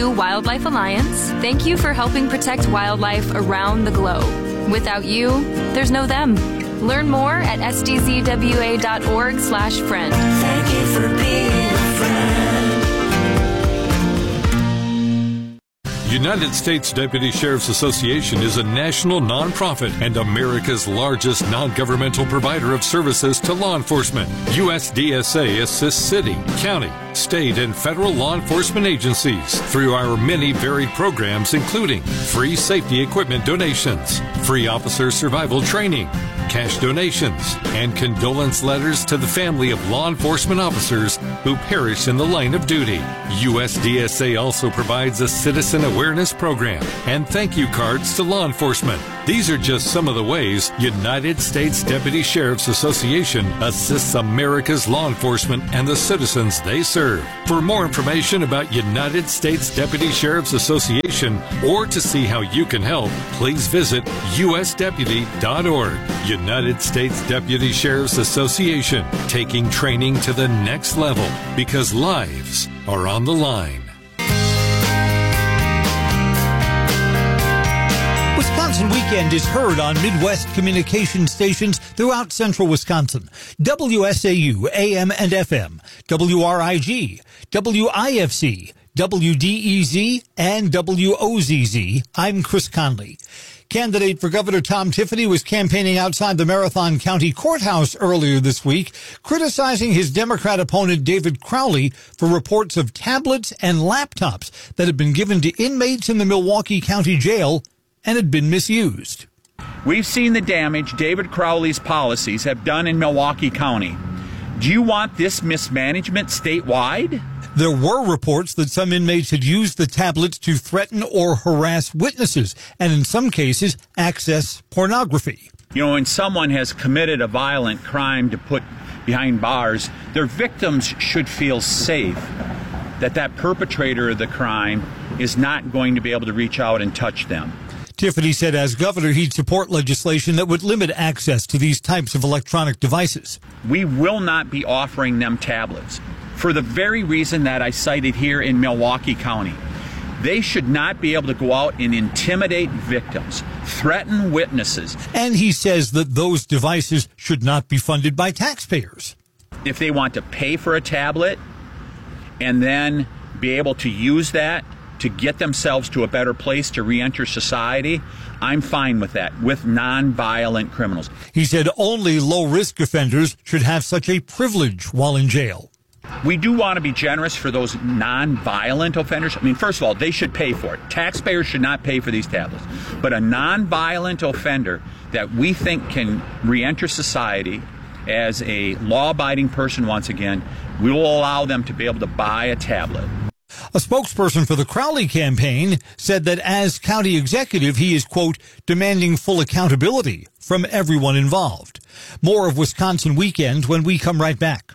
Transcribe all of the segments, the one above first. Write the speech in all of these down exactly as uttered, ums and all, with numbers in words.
Wildlife Alliance, thank you for helping protect wildlife around the globe. Without you, there's no them. Learn more at s d z w a dot org slash friend. Thank you for being a friend. United States Deputy Sheriff's Association is a national nonprofit and America's largest non-governmental provider of services to law enforcement. U S D S A assists city, county, state, and federal law enforcement agencies through our many varied programs, including free safety equipment donations, free officer survival training, cash donations, and condolence letters to the family of law enforcement officers who perish in the line of duty. U S D S A also provides a citizen awareness program and thank you cards to law enforcement. These are just some of the ways United States Deputy Sheriff's Association assists America's law enforcement and the citizens they serve. For more information about United States Deputy Sheriff's Association or to see how you can help, please visit u s deputy dot org. United States Deputy Sheriff's Association, taking training to the next level because lives are on the line. Wisconsin Weekend is heard on Midwest communication stations throughout central Wisconsin. W S A U, A M and F M, W R I G, W I F C, W D E Z, and W O Z Z. I'm Chris Conley. Candidate for Governor Tom Tiffany was campaigning outside the Marathon County Courthouse earlier this week, criticizing his Democrat opponent David Crowley for reports of tablets and laptops that had been given to inmates in the Milwaukee County Jail and had been misused. We've seen the damage David Crowley's policies have done in Milwaukee County. Do you want this mismanagement statewide? There were reports that some inmates had used the tablets to threaten or harass witnesses, and in some cases, access pornography. You know, when someone has committed a violent crime to put behind bars, their victims should feel safe that that perpetrator of the crime is not going to be able to reach out and touch them. Tiffany said as governor, he'd support legislation that would limit access to these types of electronic devices. We will not be offering them tablets for the very reason that I cited here in Milwaukee County. They should not be able to go out and intimidate victims, threaten witnesses. And he says that those devices should not be funded by taxpayers. If they want to pay for a tablet and then be able to use that to get themselves to a better place to reenter society, I'm fine with that, with nonviolent criminals. He said only low-risk offenders should have such a privilege while in jail. We do want to be generous for those nonviolent offenders. I mean, first of all, they should pay for it. Taxpayers should not pay for these tablets. But a nonviolent offender that we think can reenter society as a law-abiding person once again, we will allow them to be able to buy a tablet. A spokesperson for the Crowley campaign said that as county executive, he is, quote, demanding full accountability from everyone involved. More of Wisconsin Weekend when we come right back.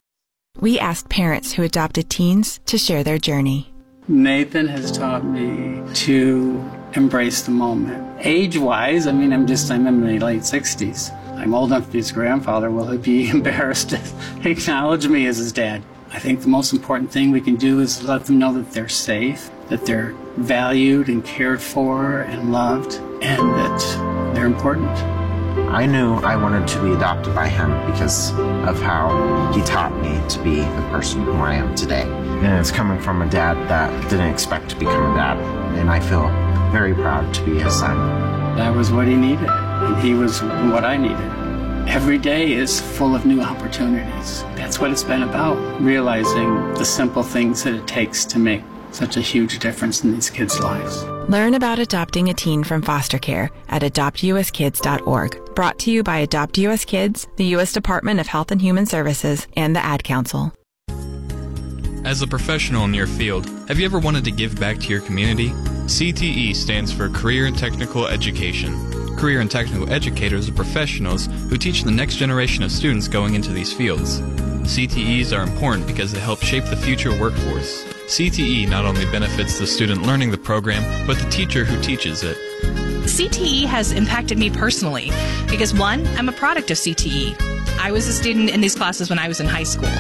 We asked parents who adopted teens to share their journey. Nathan has taught me to embrace the moment. Age-wise, I mean, I'm just, I'm in my late sixties. I'm old enough to be his grandfather. Will he be embarrassed to acknowledge me as his dad? I think the most important thing we can do is let them know that they're safe, that they're valued and cared for and loved, and that they're important. I knew I wanted to be adopted by him because of how he taught me to be the person who I am today. And it's coming from a dad that didn't expect to become a dad, and I feel very proud to be his son. That was what he needed, and he was what I needed. Every day is full of new opportunities. That's what it's been about, realizing the simple things that it takes to make such a huge difference in these kids' lives. Learn about adopting a teen from foster care at adopt u s kids dot org. Brought to you by Adopt U S Kids, the U S Department of Health and Human Services, and the Ad Council. As a professional in your field, have you ever wanted to give back to your community? C T E stands for Career and Technical Education. Career and Technical Educators are professionals who teach the next generation of students going into these fields. C T Es are important because they help shape the future workforce. C T E not only benefits the student learning the program, but the teacher who teaches it. C T E has impacted me personally because, one, I'm a product of C T E. I was a student in these classes when I was in high school.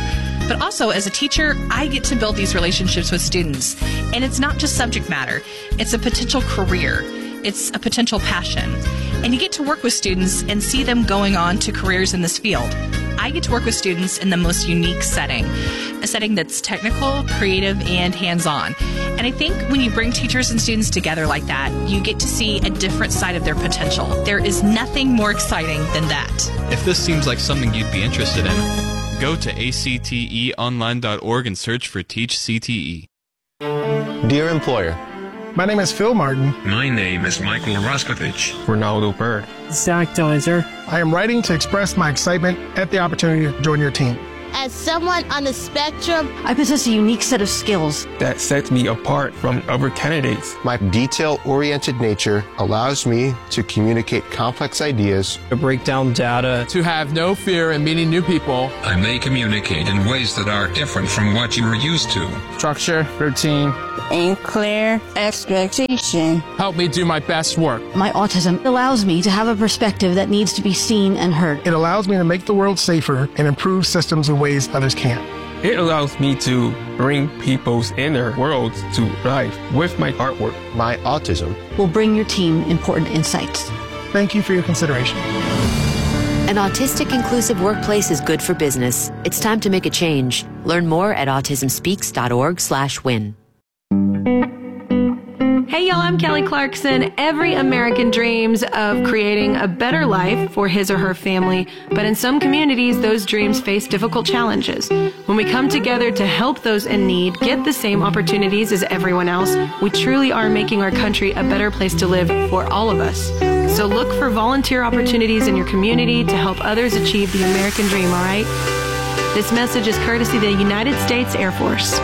But also, as a teacher, I get to build these relationships with students. And it's not just subject matter. It's a potential career. It's a potential passion. And you get to work with students and see them going on to careers in this field. I get to work with students in the most unique setting, a setting that's technical, creative, and hands-on. And I think when you bring teachers and students together like that, you get to see a different side of their potential. There is nothing more exciting than that. If this seems like something you'd be interested in, go to A C T E online dot org and search for Teach C T E. Dear employer, my name is Phil Martin. My name is Michael Roskovich. Ronaldo Bird. Zach Deiser. I am writing to express my excitement at the opportunity to join your team. As someone on the spectrum, I possess a unique set of skills that sets me apart from other candidates. My detail-oriented nature allows me to communicate complex ideas, to break down data, to have no fear in meeting new people. I may communicate in ways that are different from what you are used to. Structure, routine, and clear expectation help me do my best work. My autism allows me to have a perspective that needs to be seen and heard. It allows me to make the world safer and improve systems in ways others can't. It allows me to bring people's inner worlds to life with my artwork. My autism will bring your team important insights. Thank you for your consideration. An autistic inclusive workplace is good for business. It's time to make a change. Learn more at autism speaks dot org slash win. Hey y'all, I'm Kelly Clarkson. Every American dreams of creating a better life for his or her family, but in some communities, those dreams face difficult challenges. When we come together to help those in need get the same opportunities as everyone else, we truly are making our country a better place to live for all of us. So look for volunteer opportunities in your community to help others achieve the American dream, all right? This message is courtesy of the United States Air Force.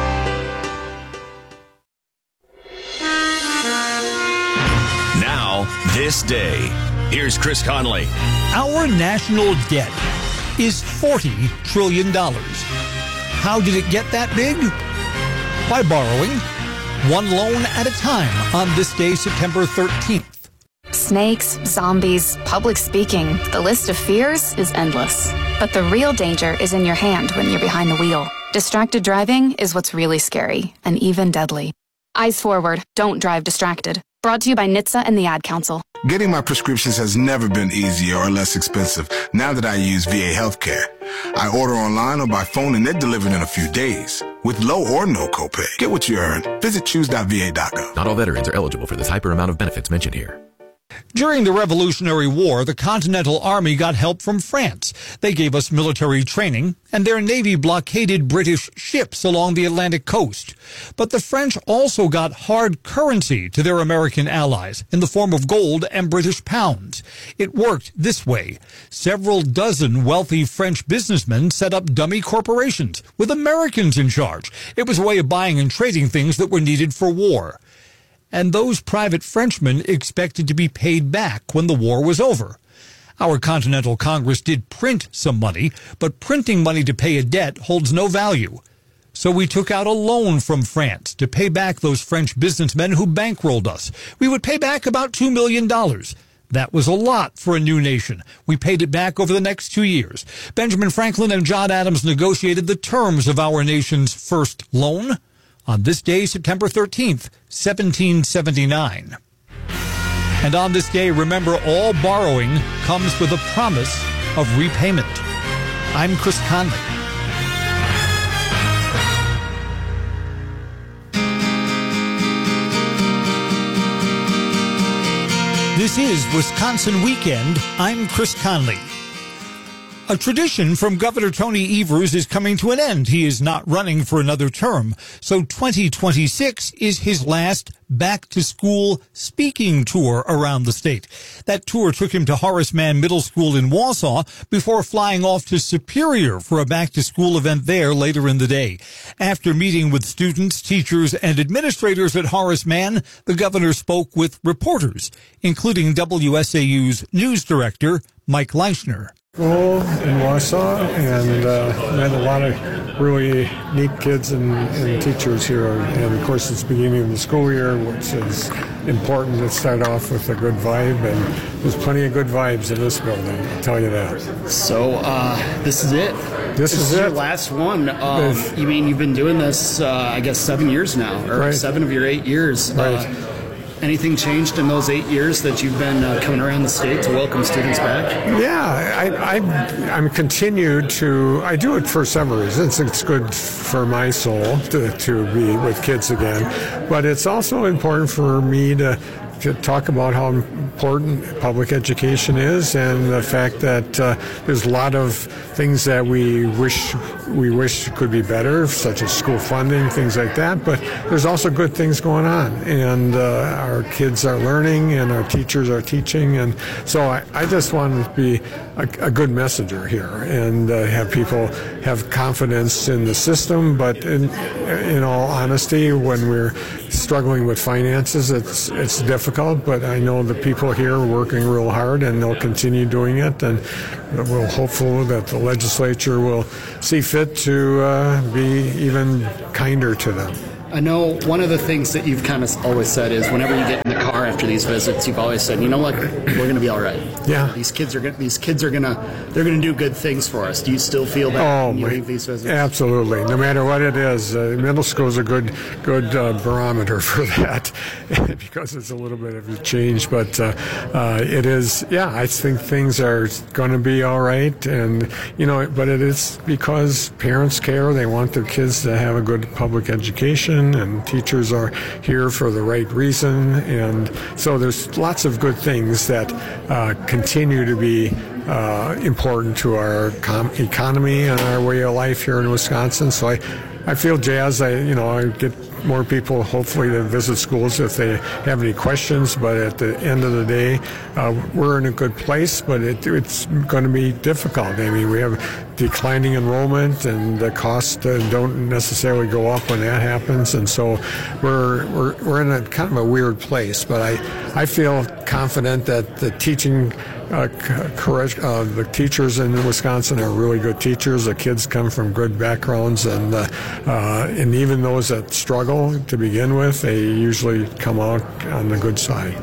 This day, here's Chris Conley. Our national debt is forty trillion dollars. How did it get that big? By borrowing, one loan at a time on this day, September thirteenth. Snakes, zombies, public speaking, the list of fears is endless. But the real danger is in your hand when you're behind the wheel. Distracted driving is what's really scary and even deadly. Eyes forward, don't drive distracted. Brought to you by N H T S A and the Ad Council. Getting my prescriptions has never been easier or less expensive now that I use V A Healthcare. I order online or by phone and they're delivered in a few days with low or no copay. Get what you earn. Visit choose dot v a dot gov. Not all veterans are eligible for this hyper amount of benefits mentioned here. During the Revolutionary War, the Continental Army got help from France. They gave us military training, and their navy blockaded British ships along the Atlantic coast. But the French also got hard currency to their American allies in the form of gold and British pounds. It worked this way. Several dozen wealthy French businessmen set up dummy corporations with Americans in charge. It was a way of buying and trading things that were needed for war. And those private Frenchmen expected to be paid back when the war was over. Our Continental Congress did print some money, but printing money to pay a debt holds no value. So we took out a loan from France to pay back those French businessmen who bankrolled us. We would pay back about two million dollars. That was a lot for a new nation. We paid it back over the next two years. Benjamin Franklin and John Adams negotiated the terms of our nation's first loan on this day, September thirteenth, seventeen seventy-nine. And on this day, remember, all borrowing comes with a promise of repayment. I'm Chris Conley. This is Wisconsin Weekend. I'm Chris Conley. A tradition from Governor Tony Evers is coming to an end. He is not running for another term. So twenty twenty-six is his last back-to-school speaking tour around the state. That tour took him to Horace Mann Middle School in Wausau before flying off to Superior for a back-to-school event there later in the day. After meeting with students, teachers, and administrators at Horace Mann, the governor spoke with reporters, including W S A U's news director, Mike Leishner. School in Wausau, and uh, met a lot of really neat kids and, and teachers here. And of course, it's the beginning of the school year, which is important to start off with a good vibe. And there's plenty of good vibes in this building, I'll tell you that. So uh, this is it. This, this is, is your it. last one. Um, you mean you've been doing this, uh, I guess, seven years now, or right. seven of your eight years. Right. Uh, Anything changed in those eight years that you've been uh, coming around the state to welcome students back? Yeah, I, I, I'm continued to, I do it for several reasons. It's good for my soul to, to be with kids again, but it's also important for me to to talk about how important public education is, and the fact that uh, there's a lot of things that we wish we wish could be better, such as school funding, things like that. But there's also good things going on, and uh, our kids are learning, and our teachers are teaching, and so I, I just want to be a, a good messenger here, and uh, have people have confidence in the system. But in, in all honesty, when we're struggling with finances, it's it's difficult. But I know the people here are working real hard, and they'll continue doing it. And we're hopeful that the legislature will see fit to uh, be even kinder to them. I know one of the things that you've kind of always said is whenever you get in the car after these visits, you've always said, you know what, we're going to be all right. Yeah. These kids are gonna, these kids are going to they're going to do good things for us. Do you still feel that oh, when you my, leave these visits? Absolutely. No matter what it is, uh, middle school is a good good uh, barometer for that because it's a little bit of a change. But uh, uh, it is, yeah, I think things are going to be all right. And, you know, but it is because parents care. They want their kids to have a good public education, and teachers are here for the right reason. And so there's lots of good things that uh, continue to be uh, important to our com- economy and our way of life here in Wisconsin. So I, I feel jazzed. I, you know, I get more people hopefully to visit schools if they have any questions. But at the end of the day, uh, we're in a good place, but it, it's going to be difficult. I mean, we have declining enrollment, and the costs uh, don't necessarily go up when that happens. And so we're, we're, we're in a kind of a weird place. But I, I feel confident that the teaching Uh, correct, uh, the teachers in Wisconsin are really good teachers. The kids come from good backgrounds, and uh, uh, and even those that struggle to begin with, they usually come out on the good side.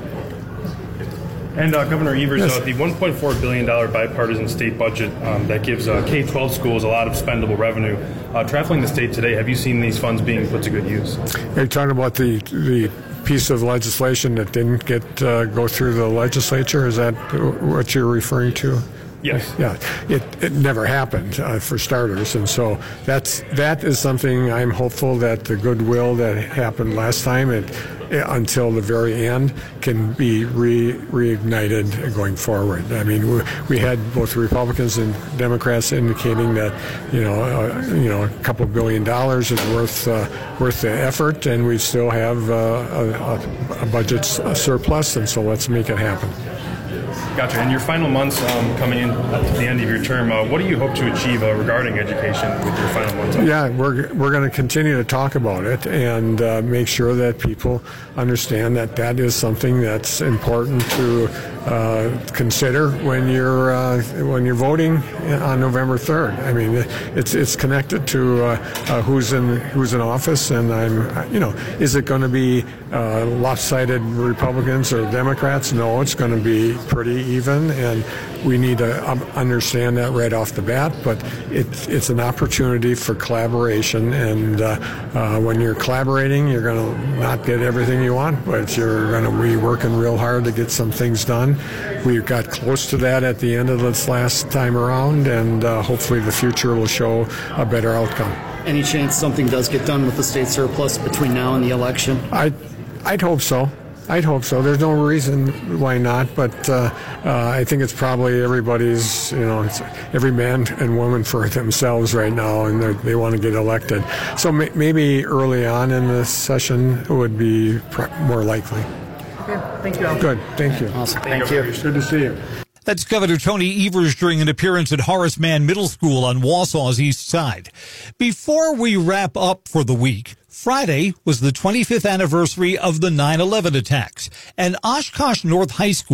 And uh, Governor Evers, yes. uh, the one point four billion dollars bipartisan state budget um, that gives uh, K twelve schools a lot of spendable revenue. Uh, traveling the state today, have you seen these funds being put to good use? Are you talking about the the piece of legislation that didn't get uh, go through the legislature? Is that what you're referring to? Yes. Yeah. It it never happened uh, for starters, and so that's that is something I'm hopeful that the goodwill that happened last time it, until the very end can be re, reignited going forward. I mean, we, we had both Republicans and Democrats indicating that you know uh, you know a couple billion dollars is worth uh, worth the effort, and we still have uh, a, a budget surplus, and so let's make it happen. Gotcha. In your final months um, coming in to the end of your term, uh, what do you hope to achieve uh, regarding education with your final months? Yeah, we're we're going to continue to talk about it and uh, make sure that people understand that that is something that's important to uh, consider when you're uh, when you're voting on November third. I mean, it's it's connected to uh, uh, who's in who's in office, and I'm you know, is it going to be uh, lopsided Republicans or Democrats? No, it's going to be pretty even, and we need to um, understand that right off the bat. But it, it's an opportunity for collaboration, and uh, uh, when you're collaborating, you're going to not get everything you want, but you're going to be working real hard to get some things done. We got close to that at the end of this last time around, and uh, hopefully the future will show a better outcome. Any chance something does get done with the state surplus between now and the election? I, I'd hope so. I'd hope so. There's no reason why not, but uh, uh, I think it's probably everybody's, you know, it's every man and woman for themselves right now, and they want to get elected. So may- maybe early on in the session would be pr- more likely. Okay, thank you. Good, thank you. Awesome, thank, thank you. you. Good to see you. That's Governor Tony Evers during an appearance at Horace Mann Middle School on Wausau's East Side. Before we wrap up for the week, Friday was the twenty-fifth anniversary of the nine eleven attacks, and Oshkosh North High School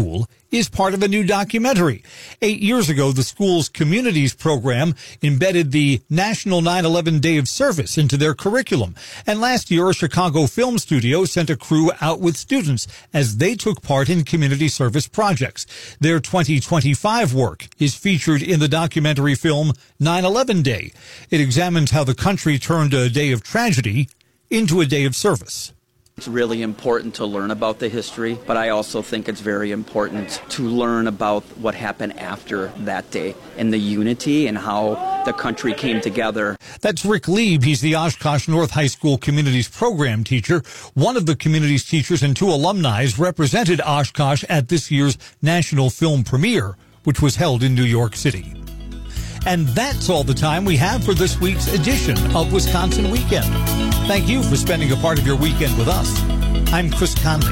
is part of a new documentary. Eight years ago, the school's Communities program embedded the National nine eleven Day of Service into their curriculum. And last year, a Chicago film studio sent a crew out with students as they took part in community service projects. Their twenty twenty-five work is featured in the documentary film nine eleven Day. It examines how the country turned a day of tragedy into a day of service. It's really important to learn about the history, but I also think it's very important to learn about what happened after that day and the unity and how the country came together. That's Rick Lieb. He's the Oshkosh North High School Communities Program teacher. One of the communities teachers and two alumni represented Oshkosh at this year's National Film Premiere, which was held in New York City. And that's all the time we have for this week's edition of Wisconsin Weekend. Thank you for spending a part of your weekend with us. I'm Chris Conley.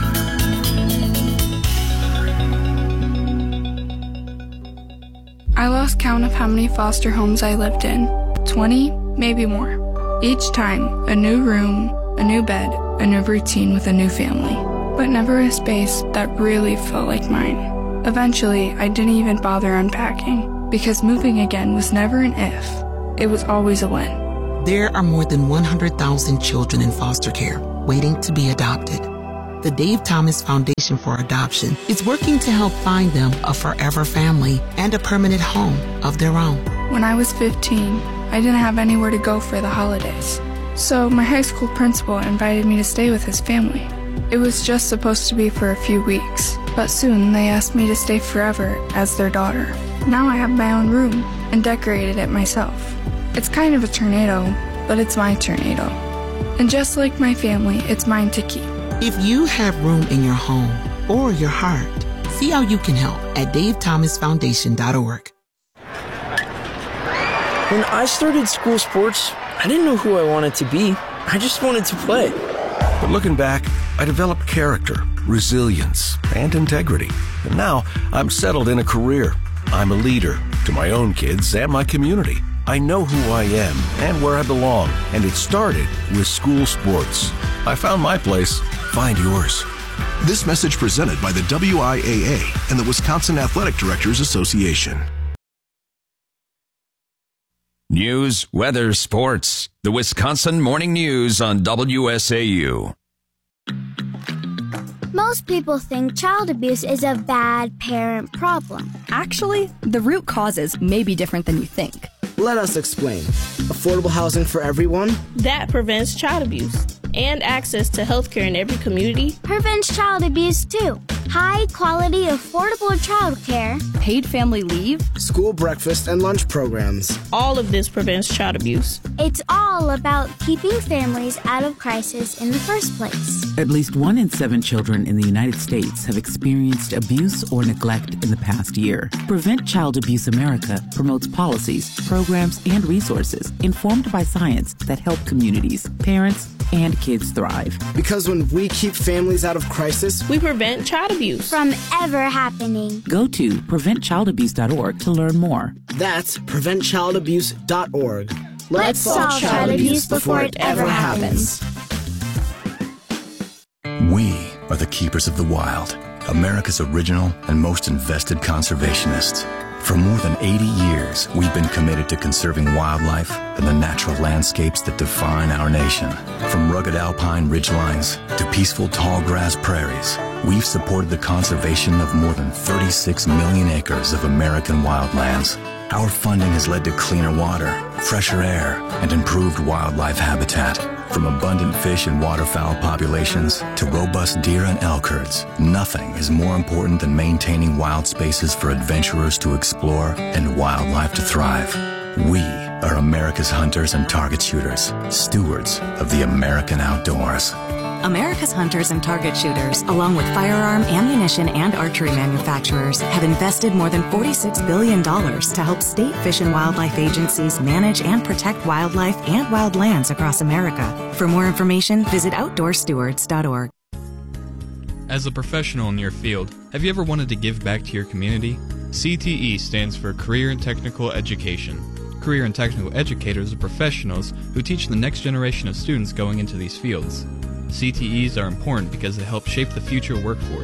I lost count of how many foster homes I lived in. twenty, maybe more. Each time, a new room, a new bed, a new routine with a new family. But never a space that really felt like mine. Eventually, I didn't even bother unpacking. Because moving again was never an if, it was always a when. There are more than one hundred thousand children in foster care waiting to be adopted. The Dave Thomas Foundation for Adoption is working to help find them a forever family and a permanent home of their own. When I was fifteen, I didn't have anywhere to go for the holidays. So my high school principal invited me to stay with his family. It was just supposed to be for a few weeks, but soon they asked me to stay forever as their daughter. Now I have my own room and decorated it myself. It's kind of a tornado, but it's my tornado. And just like my family, it's mine to keep. If you have room in your home or your heart, see how you can help at dave thomas foundation dot org. When I started school sports, I didn't know who I wanted to be. I just wanted to play. But looking back, I developed character, resilience, and integrity. And now I'm settled in a career. I'm a leader to my own kids and my community. I know who I am and where I belong, and it started with school sports. I found my place. Find yours. This message presented by the W I A A and the Wisconsin Athletic Directors Association. News, weather, sports. The Wisconsin Morning News on W S A U. Most people think child abuse is a bad parent problem. Actually, the root causes may be different than you think. Let us explain. Affordable housing for everyone? That prevents child abuse. And access to health care in every community prevents child abuse too. High quality, affordable child care, paid family leave, school breakfast and lunch programs. All of this prevents child abuse. It's all about keeping families out of crisis in the first place. At least one in seven children in the United States have experienced abuse or neglect in the past year. Prevent Child Abuse America promotes policies, programs, and resources informed by science that help communities, parents, and kids thrive. Because when we keep families out of crisis, we prevent child abuse from ever happening. Go to prevent child abuse dot org to learn more. That's prevent child abuse dot org. Let's, Let's solve child abuse before it ever happens. We are the keepers of the wild, America's original and most invested conservationists. For more than eighty years, we've been committed to conserving wildlife and the natural landscapes that define our nation. From rugged alpine ridgelines to peaceful tall grass prairies, we've supported the conservation of more than thirty-six million acres of American wildlands. Our funding has led to cleaner water, fresher air, and improved wildlife habitat. From abundant fish and waterfowl populations to robust deer and elk herds, nothing is more important than maintaining wild spaces for adventurers to explore and wildlife to thrive. We are America's hunters and target shooters, stewards of the American outdoors. America's hunters and target shooters, along with firearm, ammunition, and archery manufacturers, have invested more than forty-six billion dollars to help state fish and wildlife agencies manage and protect wildlife and wildlands across America. For more information, visit outdoor stewards dot org. As a professional in your field, have you ever wanted to give back to your community? C T E stands for Career and Technical Education. Career and Technical Educators are professionals who teach the next generation of students going into these fields. C T Es are important because they help shape the future workforce.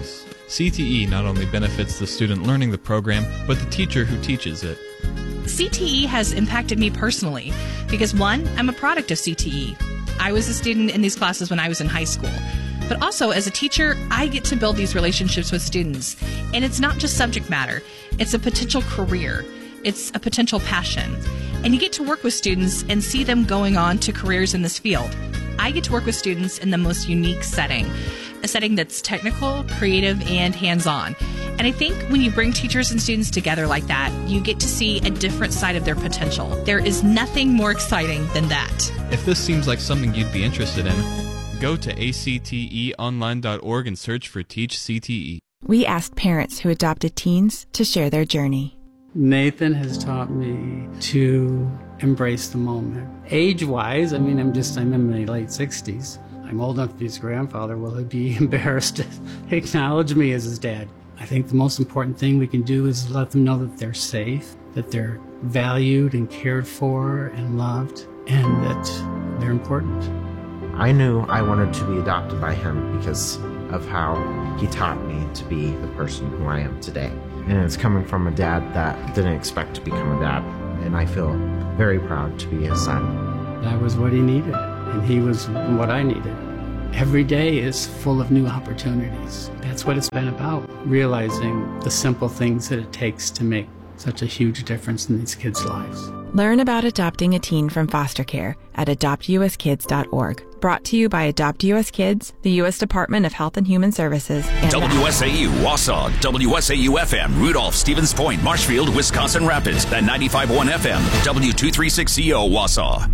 C T E not only benefits the student learning the program, but the teacher who teaches it. C T E has impacted me personally because, one, I'm a product of C T E. I was a student in these classes when I was in high school. But also, as a teacher, I get to build these relationships with students. And it's not just subject matter. It's a potential career. It's a potential passion. And you get to work with students and see them going on to careers in this field. I get to work with students in the most unique setting, a setting that's technical, creative, and hands-on. And I think when you bring teachers and students together like that, you get to see a different side of their potential. There is nothing more exciting than that. If this seems like something you'd be interested in, go to A C T E online dot org and search for Teach C T E. We asked parents who adopted teens to share their journey. Nathan has taught me to embrace the moment. Age-wise, I mean, I'm just, I'm in my late sixties. I'm old enough to be his grandfather. Will he be embarrassed to acknowledge me as his dad? I think the most important thing we can do is let them know that they're safe, that they're valued and cared for and loved, and that they're important. I knew I wanted to be adopted by him because of how he taught me to be the person who I am today. And it's coming from a dad that didn't expect to become a dad, and I feel very proud to be his son. That was what he needed, and he was what I needed. Every day is full of new opportunities. That's what it's been about, realizing the simple things that it takes to make such a huge difference in these kids' lives. Learn about adopting a teen from foster care at adopt U S kids dot org. Brought to you by Adopt U S Kids, the U S Department of Health and Human Services, and W S A U, Wausau, W S A U F M, Rudolph, Stevens Point, Marshfield, Wisconsin Rapids, and ninety-five point one F M, W two thirty-six C O, Wausau.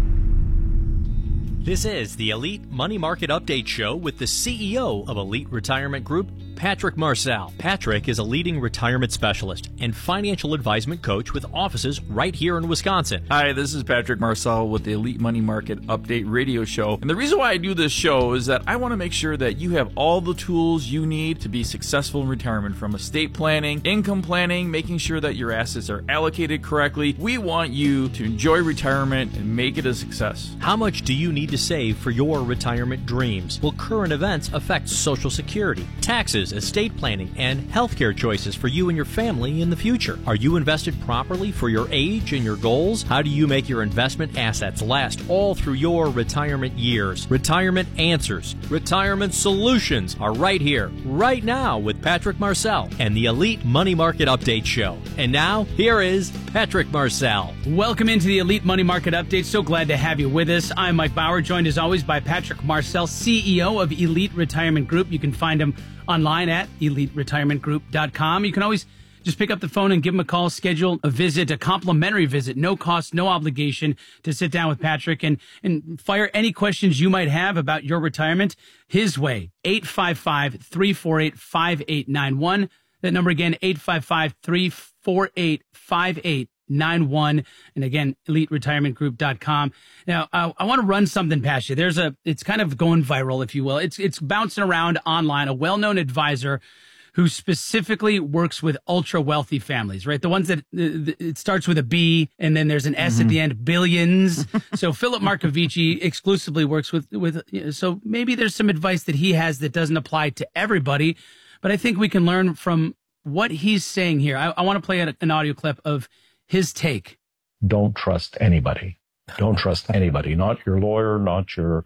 This is the Elite Money Market Update Show with the C E O of Elite Retirement Group, Patrick Marcel. Patrick is a leading retirement specialist and financial advisement coach with offices right here in Wisconsin. Hi, this is Patrick Marcel with the Elite Money Market Update Radio Show. And the reason why I do this show is that I want to make sure that you have all the tools you need to be successful in retirement, from estate planning, income planning, making sure that your assets are allocated correctly. We want you to enjoy retirement and make it a success. How much do you need to save for your retirement dreams? Will current events affect Social Security, taxes, estate planning, and healthcare choices for you and your family in the future? Are you invested properly for your age and your goals? How do you make your investment assets last all through your retirement years? Retirement answers, retirement solutions are right here, right now with Patrick Marcel and the Elite Money Market Update Show. And now, here is Patrick Marcel. Welcome into the Elite Money Market Update. So glad to have you with us. I'm Mike Bauer, joined as always by Patrick Marcel, C E O of Elite Retirement Group. You can find him online at elite retirement group dot com. You can always just pick up the phone and give him a call, schedule a visit, a complimentary visit, no cost, no obligation, to sit down with Patrick and, and fire any questions you might have about your retirement his way. eight five five, three four eight, five eight nine one. That number again, eight five five, three four eight, five eight nine one. And again, elite retirement group dot com. Now, I, I want to run something past you. There's a, it's kind of going viral, if you will. It's, it's bouncing around online, a well-known advisor who specifically works with ultra wealthy families, right? The ones that uh, it starts with a B and then there's an S mm-hmm. at the end, billions. So Philip Markovici exclusively works with, with, you know, so maybe there's some advice that he has that doesn't apply to everybody, but I think we can learn from what he's saying here. I, I want to play an audio clip of his take. Don't trust anybody. Don't trust anybody. Not your lawyer, not your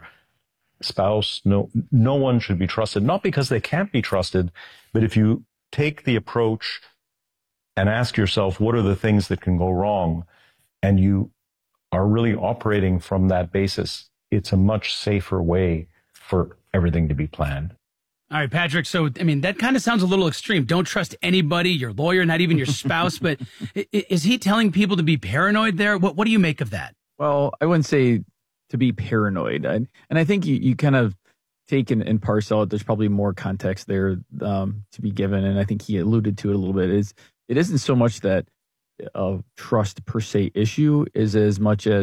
spouse. No, no one should be trusted. Not because they can't be trusted, but if you take the approach and ask yourself, what are the things that can go wrong? And you are really operating from that basis, it's a much safer way for everything to be planned. All right, Patrick. So, I mean, that kind of sounds a little extreme. Don't trust anybody, your lawyer, not even your spouse. But is he telling people to be paranoid there? What What do you make of that? Well, I wouldn't say to be paranoid. I, and I think you, you kind of take and, and parse out, there's probably more context there um, to be given. And I think he alluded to it a little bit. Is It isn't so much that a trust per se issue is as much as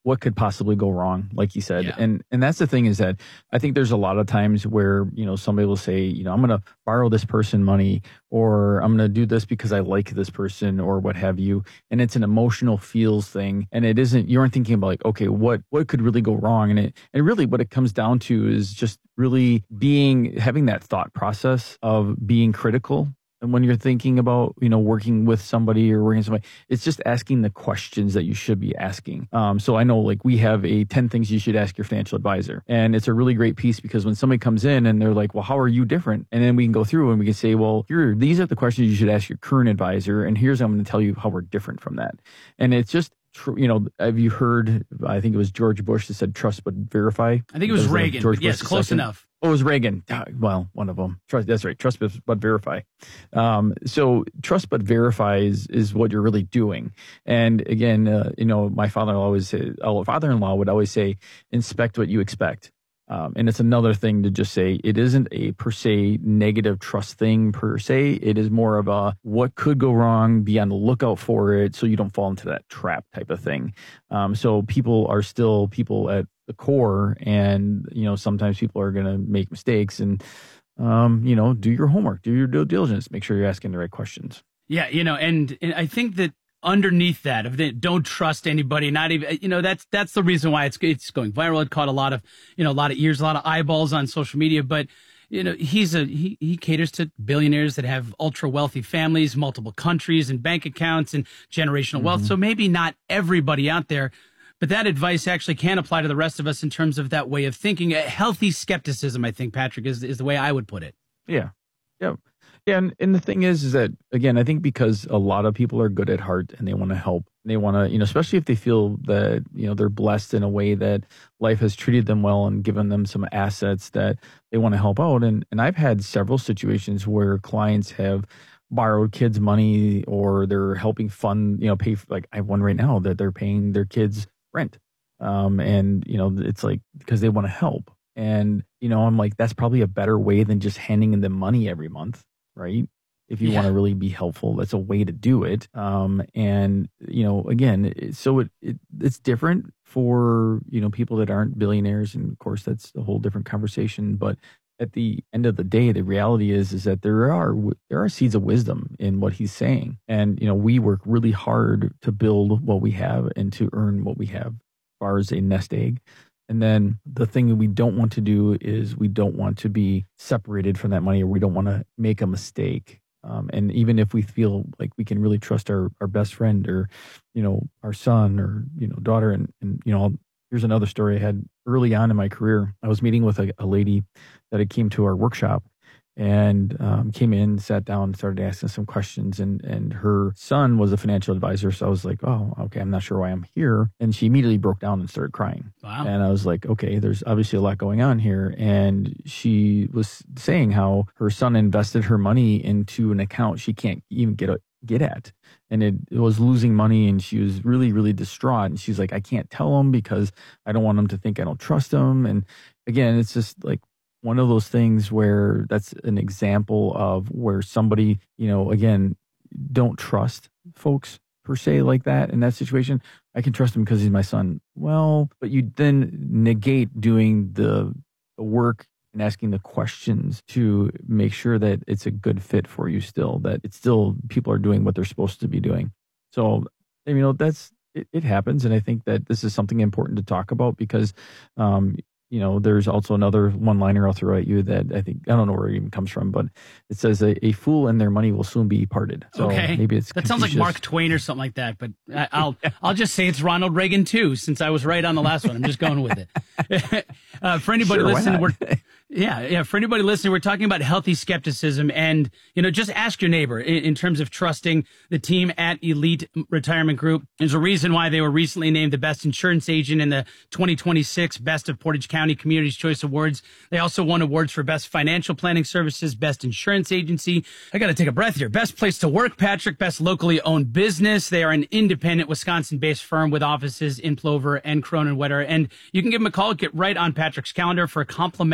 what could possibly go wrong, like you said. Yeah. And and that's the thing is that I think there's a lot of times where, you know, somebody will say, you know, I'm going to borrow this person money, or I'm going to do this because I like this person, or what have you. And it's an emotional feels thing. And it isn't, you aren't thinking about like, okay, what what could really go wrong? And it and really what it comes down to is just really being, having that thought process of being critical. And when you're thinking about, you know, working with somebody or working with somebody, it's just asking the questions that you should be asking. Um, so I know like we have a ten things you should ask your financial advisor. And it's a really great piece because when somebody comes in and they're like, well, how are you different? And then we can go through and we can say, well, here, these are the questions you should ask your current advisor. And here's, I'm going to tell you how we're different from that. And it's just, you know, have you heard, I think it was George Bush that said trust but verify? I think it was Reagan, but yes, close enough. Oh, it was Reagan. Well, one of them. Trust. That's right. Trust but verify. Um, so trust but verify is, is what you're really doing. And again, uh, you know, my father-in-law always say, oh, father-in-law would always say, inspect what you expect. Um, and it's another thing to just say it isn't a per se negative trust thing per se. It is more of a what could go wrong, be on the lookout for it so you don't fall into that trap type of thing. Um, so people are still people at the core, and, you know, sometimes people are going to make mistakes, and, um, you know, do your homework, do your due diligence, make sure you're asking the right questions. Yeah, you know, and, and I think that underneath that, of the don't trust anybody, not even, you know, that's that's the reason why it's it's going viral. It caught a lot of, you know, a lot of ears, a lot of eyeballs on social media. But, you know, he's a he he caters to billionaires that have ultra wealthy families, multiple countries and bank accounts and generational mm-hmm. wealth. So maybe not everybody out there, but that advice actually can apply to the rest of us in terms of that way of thinking. A healthy skepticism, I think, Patrick, is is the way I would put it. Yeah, yeah. Yeah, and, and the thing is, is that, again, I think because a lot of people are good at heart and they want to help. They want to, you know, especially if they feel that, you know, they're blessed in a way that life has treated them well and given them some assets that they want to help out. And, and I've had several situations where clients have borrowed kids' money, or they're helping fund, you know, pay for, like I have one right now that they're paying their kids rent. Um, and, you know, it's like because they want to help. And, you know, I'm like, that's probably a better way than just handing them money every month. Right. If you yeah. want to really be helpful, that's a way to do it. Um, and, you know, again, so it, it it's different for, you know, people that aren't billionaires. And of course, that's a whole different conversation. But at the end of the day, the reality is, is that there are there are seeds of wisdom in what he's saying. And, you know, we work really hard to build what we have and to earn what we have as far as a nest egg. And then the thing that we don't want to do is we don't want to be separated from that money, or we don't want to make a mistake. Um, and even if we feel like we can really trust our, our best friend, or, you know, our son or, you know, daughter. And, and, you know, here's another story I had early on in my career. I was meeting with a, a lady that had came to our workshop, and um, came in, sat down, started asking some questions, and and her son was a financial advisor. So I was like, oh, okay, I'm not sure why I'm here. And she immediately broke down and started crying. Wow. And I was like, okay, there's obviously a lot going on here. And she was saying how her son invested her money into an account she can't even get a, get at. And it, it was losing money, and she was really, really distraught. And she's like, I can't tell him because I don't want him to think I don't trust him. And again, it's just like one of those things where that's an example of where somebody, you know, again, don't trust folks per se like that in that situation. I can trust him because he's my son. Well, but you then negate doing the, the work and asking the questions to make sure that it's a good fit for you still, that it's still people are doing what they're supposed to be doing. So, you know, that's, it, it happens. And I think that this is something important to talk about because, um, you know, there's also another one-liner I'll throw at you that I think, I don't know where it even comes from, but it says a, a fool and their money will soon be parted. So okay. maybe it's That sounds like Mark Twain or something like that, but I, I'll yeah. I'll just say it's Ronald Reagan too, since I was right on the last one. I'm just going with it. uh, for anybody sure, listening, we're yeah, yeah. For anybody listening, we're talking about healthy skepticism, and you know, just ask your neighbor in, in terms of trusting the team at Elite Retirement Group. There's a reason why they were recently named the best insurance agent in the twenty twenty-six Best of Portage County Community's Choice Awards. They also won awards for best financial planning services, best insurance agency. I got to take a breath here. Best place to work, Patrick. Best locally owned business. They are an independent Wisconsin-based firm with offices in Plover and Cronin-Wetter, and you can give them a call. Get right on Patrick's calendar for a complimentary visit.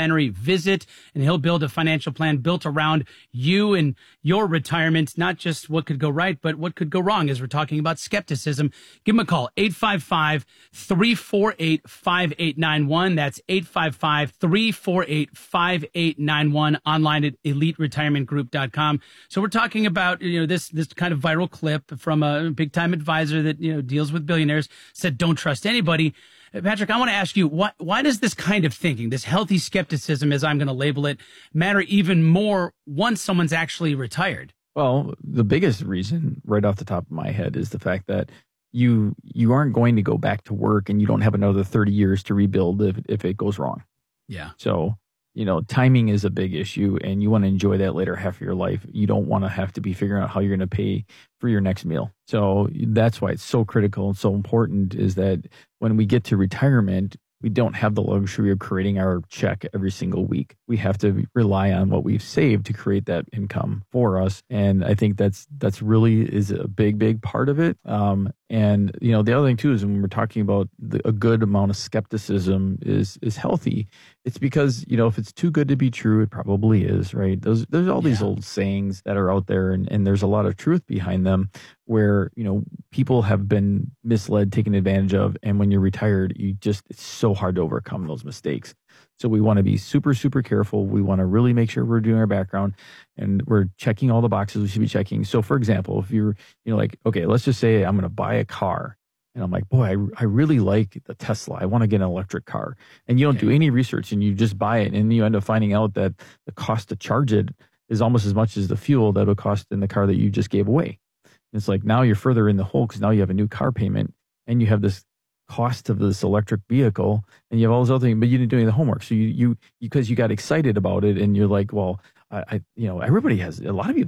visit, and he'll build a financial plan built around you and your retirement, not just what could go right, but what could go wrong, as we're talking about skepticism. Give him a call, eight five five, three four eight, five eight nine one. That's eight five five, three four eight, five eight nine one, online at elite retirement group dot com. So we're talking about, you know, this this kind of viral clip from a big-time advisor that, you know, deals with billionaires, said don't trust anybody. Patrick, I want to ask you, why, why does this kind of thinking, this healthy skepticism, as I'm going to label it, matter even more once someone's actually retired? Well, the biggest reason right off the top of my head is the fact that you you aren't going to go back to work and you don't have another thirty years to rebuild if, if it goes wrong. Yeah. So, you know, timing is a big issue, and you want to enjoy that later half of your life. You don't want to have to be figuring out how you're going to pay for your next meal. So that's why it's so critical and so important, is that when we get to retirement, we don't have the luxury of creating our check every single week. We have to rely on what we've saved to create that income for us. And I think that's that's really is a big, big part of it. Um, and, you know, the other thing, too, is when we're talking about the, a good amount of skepticism is is healthy, it's because, you know, if it's too good to be true, it probably is, right? Those, there's all yeah. these old sayings that are out there, and, and there's a lot of truth behind them where, you know, people have been misled, taken advantage of. And when you're retired, you just, it's so hard to overcome those mistakes. So we want to be super, super careful. We want to really make sure we're doing our background and we're checking all the boxes we should be checking. So, for example, if you're, you know, like, okay, let's just say I'm going to buy a car. And I'm like, boy, I, I really like the Tesla. I want to get an electric car. And you don't okay. do any research, and you just buy it. And you end up finding out that the cost to charge it is almost as much as the fuel that would cost in the car that you just gave away. And it's like, now you're further in the hole because now you have a new car payment and you have this cost of this electric vehicle, and you have all those other things, but you didn't do any of the homework. So you, you, because you got excited about it, and you're like, well, I, I, you know, everybody has, a lot of people